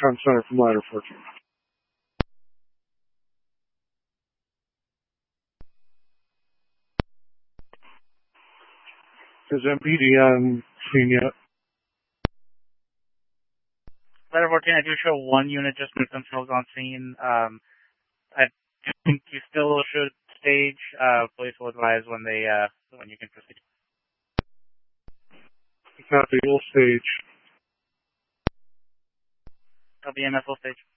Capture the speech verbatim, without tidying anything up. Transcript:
com Center from Ladder fourteen. Is M P D on scene yet? Ladder fourteen, I do show one unit just moved themselves on scene. Um, I think you still should stage. Uh, police will advise when they, uh, when you can proceed. Copy, we'll stage. Copy, M F will stage.